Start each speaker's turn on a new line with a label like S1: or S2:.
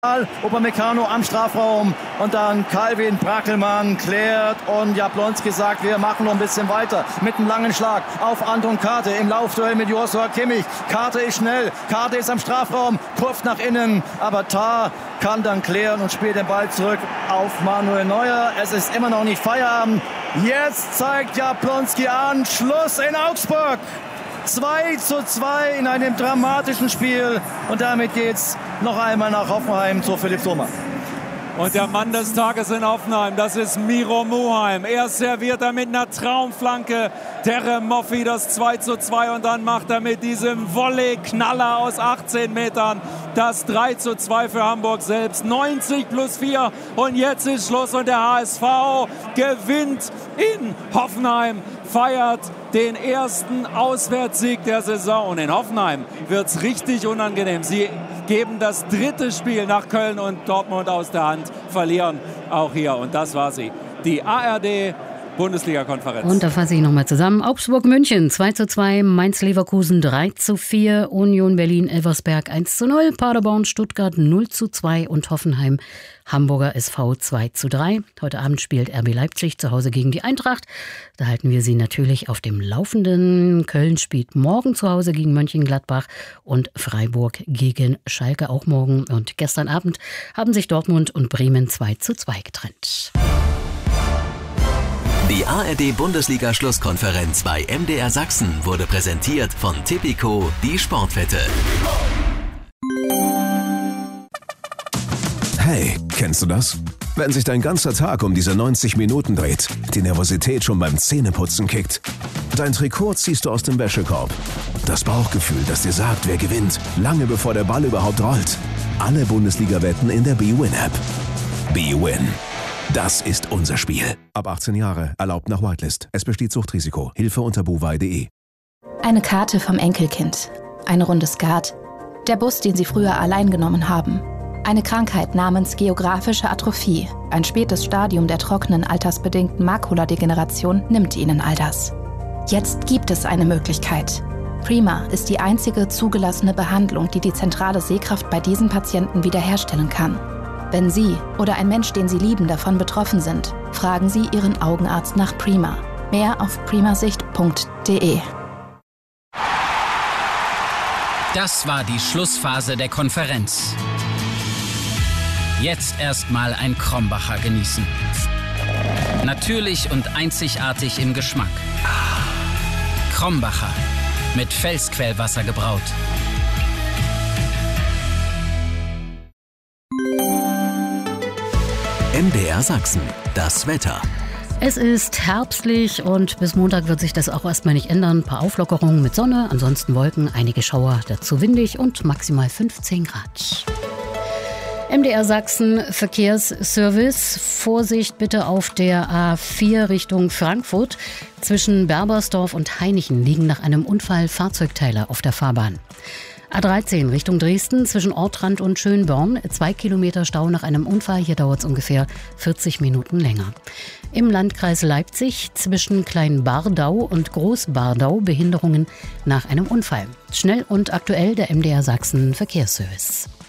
S1: Upamecano am Strafraum und dann Calvin Brackelmann klärt und Jablonski sagt, wir machen noch ein bisschen weiter mit einem langen Schlag auf Anton Karte im Laufduell mit Joshua Kimmich. Karte ist schnell, Karte ist am Strafraum, kurft nach innen, aber Tah kann dann klären und spielt den Ball zurück auf Manuel Neuer. Es ist immer noch nicht Feierabend. Jetzt zeigt Jablonski an, Schluss in Augsburg. 2:2 in einem dramatischen Spiel und damit geht's noch einmal nach Hoffenheim zu Philipp Sommer.
S2: Und der Mann des Tages in Hoffenheim, das ist Miro Muheim. Er serviert da mit einer Traumflanke Terem Moffi das 2:2 und dann macht er mit diesem Volley-Knaller aus 18 Metern das 3:2 für Hamburg selbst. 90+4 und jetzt ist Schluss und der HSV gewinnt in Hoffenheim, feiert den ersten Auswärtssieg der Saison. Und in Hoffenheim wird es richtig unangenehm. Sie geben das 3. Spiel nach Köln und Dortmund aus der Hand, verlieren auch hier. Und das war sie, die ARD Bundesliga-Konferenz.
S3: Und da fasse ich nochmal zusammen. Augsburg-München 2:2, Mainz-Leverkusen 3:4, Union Berlin-Elversberg 1:0, Paderborn-Stuttgart 0:2 und Hoffenheim Hamburger SV 2:3. Heute Abend spielt RB Leipzig zu Hause gegen die Eintracht. Da halten wir Sie natürlich auf dem Laufenden. Köln spielt morgen zu Hause gegen Mönchengladbach und Freiburg gegen Schalke auch morgen. Und gestern Abend haben sich Dortmund und Bremen 2:2 getrennt.
S4: Die ARD-Bundesliga-Schlusskonferenz bei MDR Sachsen wurde präsentiert von Tipico, die Sportwette.
S5: Hey, kennst du das? Wenn sich dein ganzer Tag um diese 90 Minuten dreht, die Nervosität schon beim Zähneputzen kickt. Dein Trikot ziehst du aus dem Wäschekorb. Das Bauchgefühl, das dir sagt, wer gewinnt, lange bevor der Ball überhaupt rollt. Alle Bundesliga-Wetten in der bwin-App. bwin. Das ist unser Spiel. Ab 18 Jahre, erlaubt nach Whitelist. Es besteht Suchtrisiko. Hilfe unter buwei.de.
S6: Eine Karte vom Enkelkind. Eine runde Skat. Der Bus, den sie früher allein genommen haben. Eine Krankheit namens geografische Atrophie. Ein spätes Stadium der trockenen, altersbedingten Makuladegeneration nimmt ihnen all das. Jetzt gibt es eine Möglichkeit. Prima ist die einzige zugelassene Behandlung, die die zentrale Sehkraft bei diesen Patienten wiederherstellen kann. Wenn Sie oder ein Mensch, den Sie lieben, davon betroffen sind, fragen Sie Ihren Augenarzt nach Prima. Mehr auf primasicht.de.
S7: Das war die Schlussphase der Konferenz. Jetzt erstmal ein Krombacher genießen. Natürlich und einzigartig im Geschmack. Krombacher, mit Felsquellwasser gebraut.
S4: MDR Sachsen, das Wetter.
S3: Es ist herbstlich und bis Montag wird sich das auch erstmal nicht ändern. Ein paar Auflockerungen mit Sonne, ansonsten Wolken, einige Schauer, dazu windig und maximal 15 Grad. MDR Sachsen Verkehrsservice. Vorsicht bitte auf der A4 Richtung Frankfurt. Zwischen Berbersdorf und Hainichen liegen nach einem Unfall Fahrzeugteile auf der Fahrbahn. A13 Richtung Dresden zwischen Ortrand und Schönborn. 2 Kilometer Stau nach einem Unfall. Hier dauert es ungefähr 40 Minuten länger. Im Landkreis Leipzig zwischen Kleinbardau und Großbardau Behinderungen nach einem Unfall. Schnell und aktuell der MDR Sachsen Verkehrsservice.